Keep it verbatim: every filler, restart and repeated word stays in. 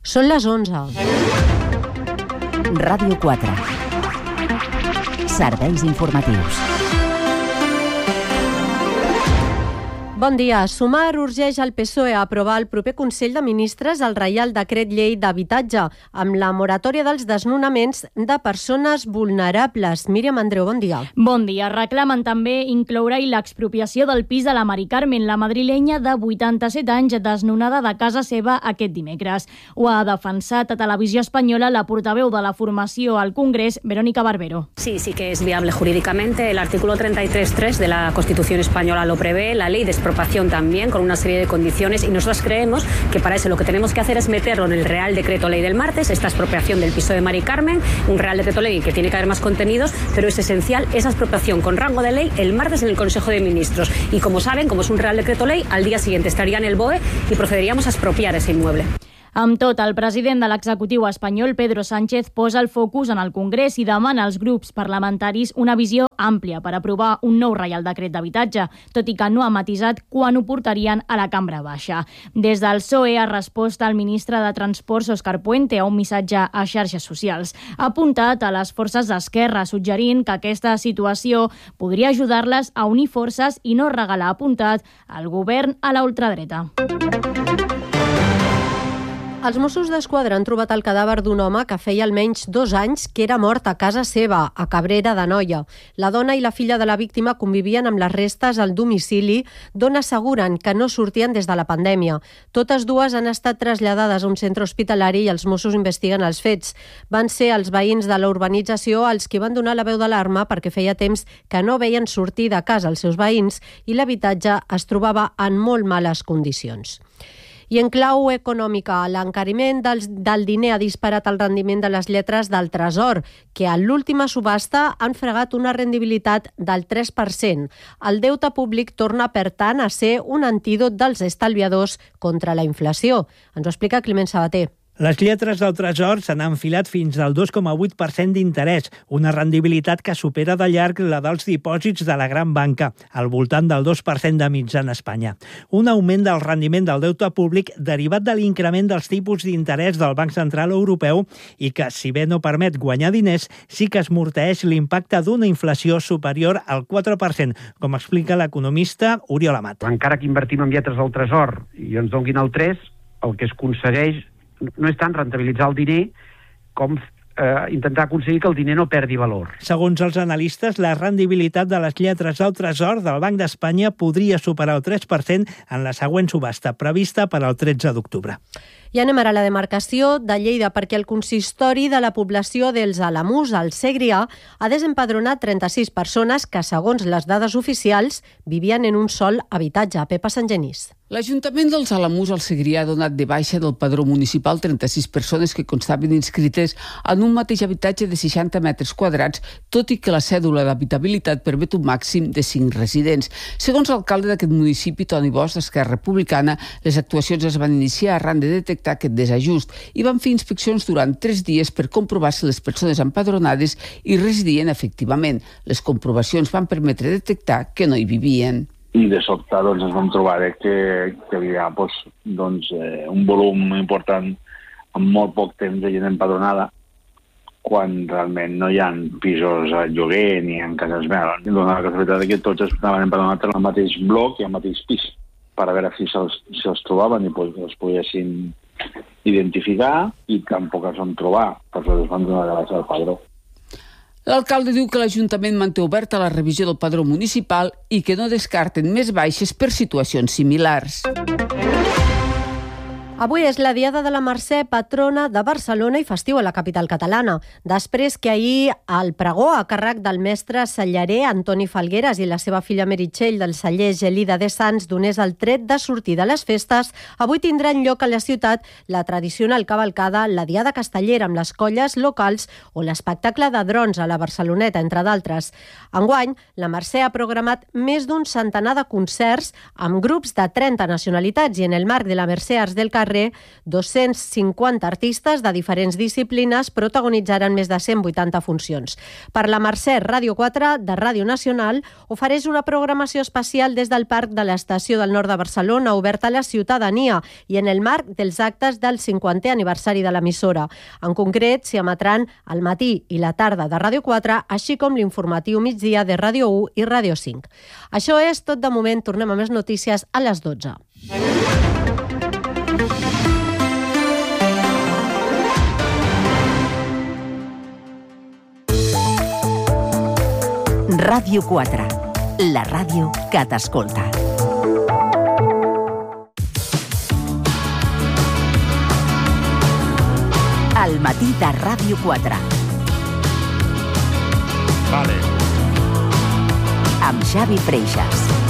Són les onze. Ràdio quatre. Serveis informatius. Bon dia. Sumar urgeix el P S O E a aprovar el proper Consell de Ministres el Reial Decret Llei d'Habitatge amb la moratòria dels desnonaments de persones vulnerables. Míriam Andreu, bon dia. Bon dia. Reclamen també incloure-hi l'expropiació del pis de la Mari Carmen, la madrilenya de vuitanta-set anys desnonada de casa seva aquest dimecres. Ho ha defensat a Televisió Espanyola la portaveu de la formació al Congrés, Verónica Barbero. Sí, sí que es viable jurídicamente. El artículo treinta y tres punto tres de la Constitución española lo prevé, la ley de expropiación también, con una serie de condiciones, y nosotros creemos que para eso lo que tenemos que hacer es meterlo en el Real Decreto Ley del martes, esta expropiación del piso de Mari Carmen, un Real Decreto Ley que tiene que haber más contenidos, pero es esencial esa expropiación con rango de ley el martes en el Consejo de Ministros. Y como saben, como es un Real Decreto Ley, al día siguiente estaría en el B O E y procederíamos a expropiar ese inmueble. Amb tot, el president de l'executiu espanyol, Pedro Sánchez, posa el focus en el Congrés i demana als grups parlamentaris una visió àmplia per aprovar un nou Reial Decret d'Habitatge, tot i que no ha matisat quan ho portarien a la cambra baixa. Des del P S O E ha respost al ministre de Transports, Òscar Puente, a un missatge a xarxes socials. Ha apuntat a les forces d'esquerra, suggerint que aquesta situació podria ajudar-les a unir forces i no regalar, apuntat, al govern a la ultradreta. Els Mossos d'Esquadra han trobat el cadàver d'un home que feia almenys dos anys que era mort a casa seva, a Cabrera d'Anoia. La dona i la filla de la víctima convivien amb les restes al domicili, d'on asseguren que no sortien des de la pandèmia. Totes dues han estat traslladades a un centre hospitalari i els Mossos investiguen els fets. Van ser els veïns de la urbanització els que van donar la veu d'alarma perquè feia temps que no veien sortir de casa els seus veïns i l'habitatge es trobava en molt males condicions. I en clau econòmica, l'encariment del, del diner ha disparat el rendiment de les lletres del Tresor, que a l'última subhasta han fregat una rendibilitat del tres per cent. El deute públic torna, per tant, a ser un antídot dels estalviadors contra la inflació. Ens ho explica Climent Sabater. Les lletres del Tresor s'han enfilat fins al dos coma vuit per cent d'interès, una rendibilitat que supera de llarg la dels dipòsits de la gran banca, al voltant del dos per cent de mitjana a Espanya. Un augment del rendiment del deute públic derivat de l'increment dels tipus d'interès del Banc Central Europeu i que, si bé no permet guanyar diners, sí que esmorteeix l'impacte d'una inflació superior al quatre per cent, com explica l'economista Oriol Amat. Encara que invertim en lletres del Tresor i ens donguin el tres, el que es aconsegueix no és tant rentabilitzar el diner com eh, intentar aconseguir que el diner no perdi valor. Segons els analistes, la rendibilitat de les lletres del Tresor del Banc d'Espanya podria superar el tres per cent en la següent subhasta, prevista per al tretze d'octubre. I anem ara a la demarcació de Lleida, perquè el consistori de la població dels Alamús, al Segrià, ha desempadronat trenta-sis persones que, segons les dades oficials, vivien en un sol habitatge. Pepa Sant Genís. L'Ajuntament dels Alamús al Segrià ha donat de baixa del padró municipal trenta-sis persones que constaven inscrites en un mateix habitatge de seixanta metres quadrats, tot i que la cèdula d'habitabilitat permet un màxim de cinc residents. Segons l'alcalde d'aquest municipi, Toni Bosch, d'Esquerra Republicana, les actuacions es van iniciar arran de detectar aquest desajust i van fer inspeccions durant tres dies per comprovar si les persones empadronades hi residien efectivament. Les comprovacions van permetre detectar que no hi vivien. I de sobte doncs, ens vam trobar que, que hi havia doncs, doncs, eh, un volum important en molt poc temps de gent empadronada, quan realment no hi ha pisos a lloguer ni en cases meves. Dona la casualitat que tots estaven empadronats en el mateix bloc i el mateix pis, per a veure si se'ls, si els trobaven i pues, els poguessin identificar, i tampoc els vam trobar, per això es van donar de baixa al padró. L'alcalde diu que l'Ajuntament manté oberta la revisió del padró municipal i que no descarten més baixes per situacions similars. Avui és la Diada de la Mercè, patrona de Barcelona i festiu a la capital catalana. Després que ahir el pregó a càrrec del mestre cellarer Antoni Falgueres i la seva filla Meritxell del celler Gelida de Sants donés el tret de sortir de les festes, avui tindran lloc a la ciutat la tradicional cavalcada, la Diada Castellera amb les colles locals o l'espectacle de drons a la Barceloneta, entre d'altres. Enguany, la Mercè ha programat més d'un centenar de concerts amb grups de trenta nacionalitats i en el marc de la Mercè Arts del Carme carrer, dos-cents cinquanta artistes de diferents disciplines protagonitzaran més de cent vuitanta funcions. Per la Mercè, Ràdio quatre de Ràdio Nacional ofereix una programació especial des del Parc de l'Estació del Nord de Barcelona, oberta a la ciutadania i en el marc dels actes del cinquantè aniversari de l'emissora. En concret, s'hi emetran al matí i la tarda de Ràdio quatre, així com l'informatiu migdia de Ràdio u i Ràdio cinc. Això és tot de moment. Tornem a més notícies a les dotze. Ràdio quatre, la ràdio que t'escolta. Al matí de Ràdio quatre. Vale. Amb Xavi Freixas.